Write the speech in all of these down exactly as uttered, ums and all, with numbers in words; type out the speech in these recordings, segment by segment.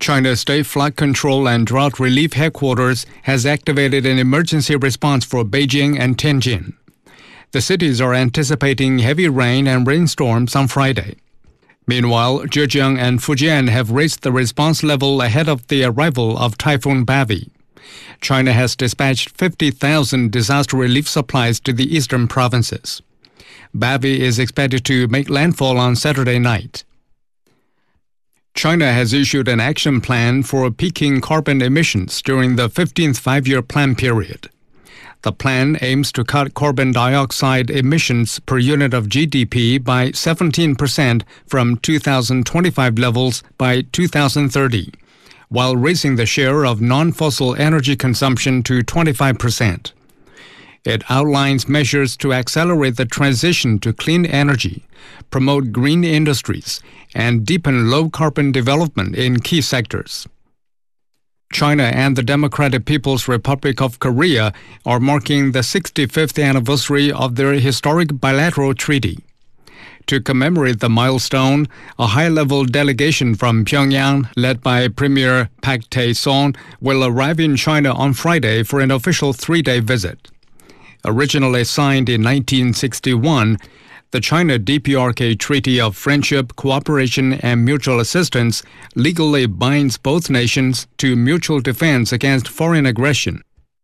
China's State Flood Control and Drought Relief Headquarters has activated an emergency response for Beijing and Tianjin. The cities are anticipating heavy rain and rainstorms on Friday. Meanwhile, Zhejiang and Fujian have raised the response level ahead of the arrival of Typhoon Bavi. China has dispatched fifty thousand disaster relief supplies to the eastern provinces. Bavi is expected to make landfall on Saturday night. China has issued an action plan for peaking carbon emissions during the fifteenth five-year plan period. The plan aims to cut carbon dioxide emissions per unit of G D P by seventeen percent from two thousand twenty-five levels by two thousand thirty, while raising the share of non-fossil energy consumption to twenty-five percent. It outlines measures to accelerate the transition to clean energy, promote green industries, and deepen low-carbon development in key sectors. China and the Democratic People's Republic of Korea are marking the sixty-fifth anniversary of their historic bilateral treaty. To commemorate the milestone, a high-level delegation from Pyongyang, led by Premier Park Tae-sung, will arrive in China on Friday for an official three-day visit. Originally signed in nineteen sixty-one, the China-D P R K Treaty of Friendship, Cooperation and Mutual Assistance legally binds both nations to mutual defense against foreign aggression.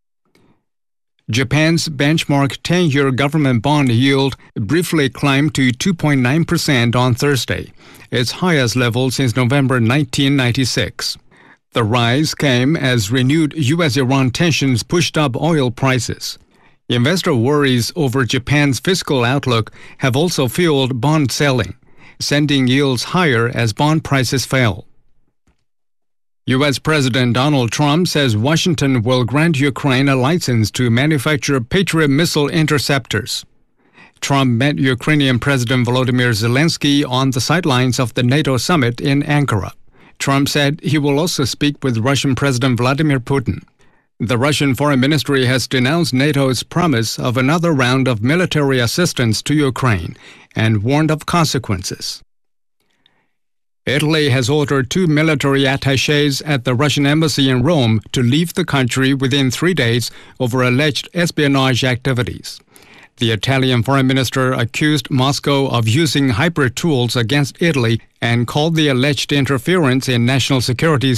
Japan's benchmark ten-year government bond yield briefly climbed to two point nine percent on Thursday, its highest level since November nineteen ninety-six. The rise came as renewed U S Iran tensions pushed up oil prices. Investor worries over Japan's fiscal outlook have also fueled bond selling, sending yields higher as bond prices fell. U S President Donald Trump says Washington will grant Ukraine a license to manufacture Patriot missile interceptors. Trump met Ukrainian President Volodymyr Zelensky on the sidelines of the NATO summit in Ankara. Trump said he will also speak with Russian President Vladimir Putin. The Russian Foreign Ministry has denounced NATO's promise of another round of military assistance to Ukraine and warned of consequences. Italy has ordered two military attachés at the Russian embassy in Rome to leave the country within three days over alleged espionage activities. The Italian foreign minister accused Moscow of using hybrid tools against Italy and called the alleged interference in national security